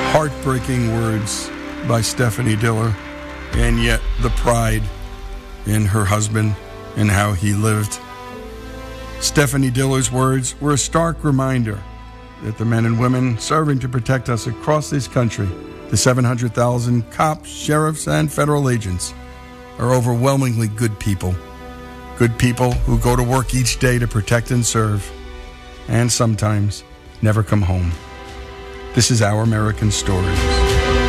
Heartbreaking words by Stephanie Diller, and yet the pride in her husband and how he lived. Stephanie Diller's words were a stark reminder that the men and women serving to protect us across this country, the 700,000 cops, sheriffs, and federal agents, are overwhelmingly good people. Good people who go to work each day to protect and serve, and sometimes never come home. This is Our American Stories.